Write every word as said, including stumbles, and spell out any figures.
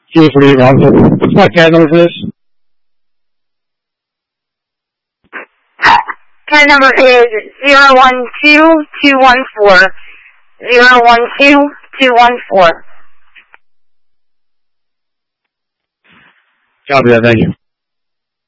Two three one. What's my CAD number for this? CAD number is zero one two two one four. Zero one two two one four. Copy that. Thank you.